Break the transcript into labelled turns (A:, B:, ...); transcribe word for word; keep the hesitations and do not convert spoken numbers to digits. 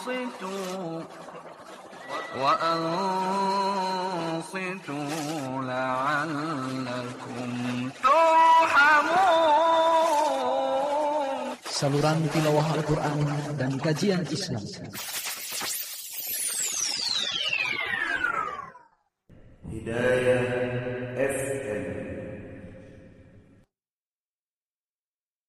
A: وأنصتوا لعلكم ترحمون.
B: Saluran tilawah Al-Quran dan kajian Islam.
C: Hidayah F M.